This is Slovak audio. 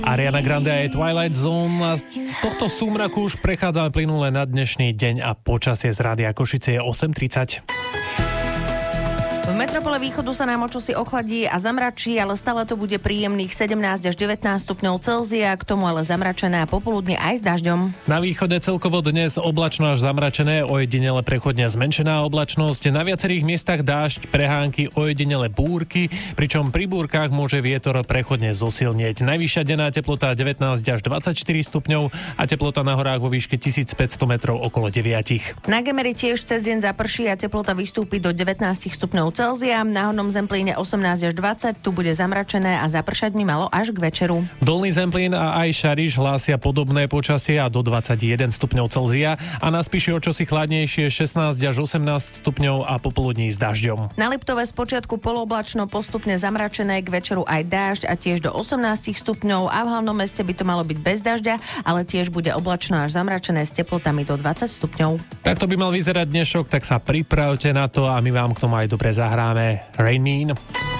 Ariana Grande a jej Twilight Zone. A z tohto súmraku už prechádzame plynule na dnešný deň a počasie z Rádia Košice je 8:30. V metropole východu sa nám očosi ochladí a zamračí, ale stále to bude príjemných 17 až 19 stupňov Celzia, k tomu ale zamračené a popoludne aj s dažďom. Na východe celkovo dnes oblačno až zamračené, ojedinele prechodne zmenšená oblačnosť, na viacerých miestach dážď, prehánky, ojedinele búrky, pričom pri búrkach môže vietor prechodne zosilnieť. Najvyššia denná teplota 19 až 24 stupňov a teplota na horách vo výške 1500 metrov okolo 9. Na Gemeri tiež cez deň zaprší a teplota vystúpi do 19 stupňov Celzia, na Hornom Zemplíne 18 až 20, tu bude zamračené a zapršať mi malo až k večeru. Dolný Zemplín a aj Šariš hlásia podobné počasie a do 21 stupňov Celzia a na Spiši očosi chladnejšie 16 až 18 stupňov a popoludní s dažďom. Na Liptove spočiatku poloblačno, postupne zamračené, k večeru aj dážď a tiež do 18 stupňov a v hlavnom meste by to malo byť bez dažďa, ale tiež bude oblačno až zamračené s teplotami do 20 stupňov. Takto by mal vyzerať dnešok, tak sa pripravte na to a my vám k tomu aj dobre zahráme Rain Man.